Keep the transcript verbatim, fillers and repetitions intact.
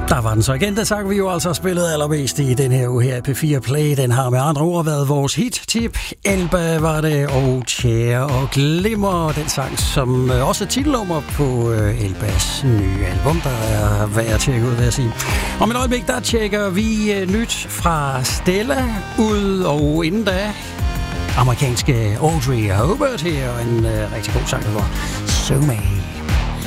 Der var den så igen. Den sang vi jo altså spillet allermest i den her uge her i P fire Play. Den har med andre ord været vores hit-tip. Elba var det, og Tjære og Glimmer. Den sang, som også er titelnummer på Elbas nye album, der er værd at tjekke ud, vil jeg sige. Om et øjeblik, der tjekker vi nyt fra Stella ud, og inden da amerikanske Audrey Hobart her, og en uh, rigtig god sang, der var So Many.